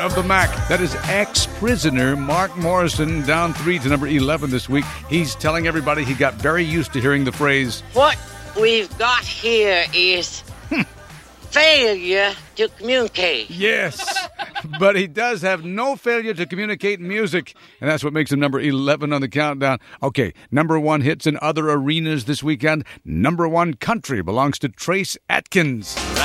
of the MAC. That is ex-prisoner Mark Morrison, down 3 to number 11 this week. He's telling everybody he got very used to hearing the phrase, "What we've got here is failure to communicate." Yes, but he does have no failure to communicate music, and that's what makes him number 11 on the countdown. Okay, number 1 hits in other arenas this weekend. Number 1 country belongs to Trace Atkins.